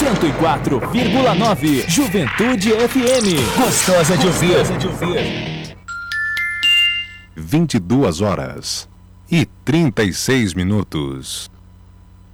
104,9 Juventude FM. Gostosa de ouvir. 22 horas e 36 minutos.